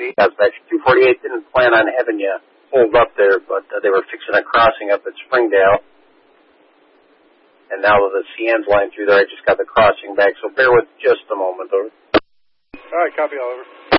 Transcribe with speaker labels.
Speaker 1: 248. That's actually 248 didn't plan on having you hold up there, but they were fixing a crossing up at Springdale. And now with the CN's line through there, I just got the crossing back, so bear with just a moment, over.
Speaker 2: All right, copy, Oliver.